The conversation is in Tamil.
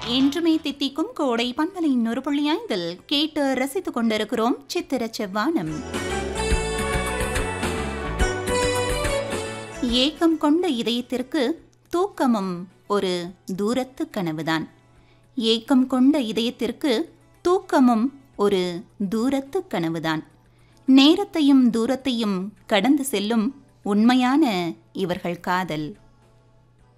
என்றுமே தித்திக்கும் கோடை பண்பலையின் ஒரு புள்ளியாய்ந்தில் கேட்டு ரசித்துக் கொண்டிருக்கிறோம் சித்திர செவ்வானம். ஏக்கம் கொண்ட இதயத்திற்கு தூக்கமும் ஒரு தூரத்து கனவுதான். ஏக்கம் கொண்ட இதயத்திற்கு தூக்கமும் ஒரு தூரத்து கனவுதான். நேரத்தையும் தூரத்தையும் கடந்து செல்லும் உண்மையான இவர்கள் காதல்.